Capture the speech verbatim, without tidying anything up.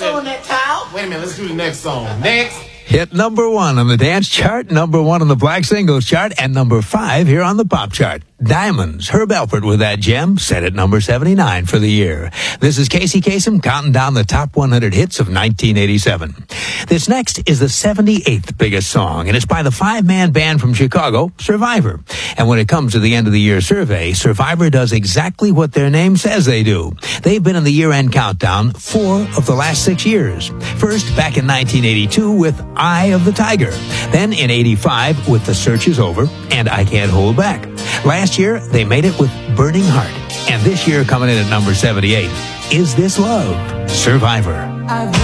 on that towel. Wait a minute, let's do the next song. Next. Hit number one on the dance chart, number one on the black singles chart, and number five here on the pop chart. Diamonds, Herb Alpert with that gem, set at number seventy-nine for the year. This is Casey Kasem counting down the top one hundred hits of nineteen eighty-seven. This next is the seventy-eighth biggest song, and it's by the five-man band from Chicago, Survivor. And when it comes to the end of the year survey, Survivor does exactly what their name says they do. They've been in the year-end countdown four of the last six years. First, back in nineteen eighty-two with Eye of the Tiger. Then in eighty-five with The Search Is Over and I Can't Hold Back. Last year, they made it with Burning Heart. And this year, coming in at number seventy-eight, Is This Love? Survivor.